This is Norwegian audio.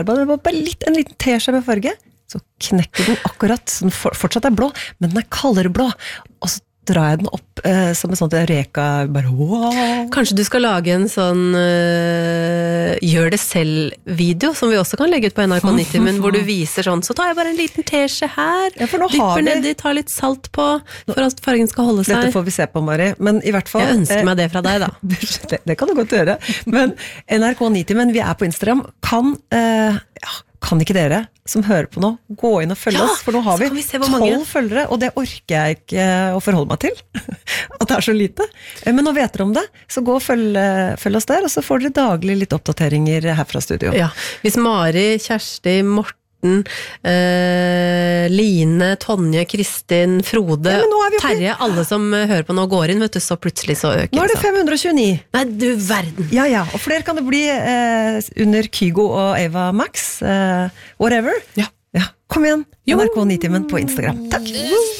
bare en liten teskje med farge, så knekker den akkurat, så den fortsatt blå, men den kaldere blå, og så drar jeg den opp som en sånn reka, bare wow. Kanskje du skal lage en sånn gjør det selv-video, som vi også kan legge ut på NRK 90, men hvor du viser sånn, så tar jeg bare en liten teskje her, dypper nedi, tar litt salt på, for at fargen skal holde seg. Dette får vi se på, Mari, men i hvert fall... Jeg ønsker meg det fra deg, da. Det kan du godt gjøre, men NRK 90, men vi på Instagram, kan ikke dere som hører på nå gå inn og følge oss, for nå har vi 12 følgere, og det orker jeg ikke å forholde meg til, at det så lite. Men nå vet dere om det, så gå og følg oss der, og så får dere daglig litt oppdateringer her fra studio. Ja, hvis Mari, Kjersti, Morten, Line, Tonje, Kristin, Frode, Terje, alle som hører på nå går inn, vet du, så plutselig så øker. Nå det 529. Nei, du verden. Ja, og flere kan det bli under Kygo og Eva Max, whatever. Ja. Kom igjen, NRK 90 på Instagram. Takk.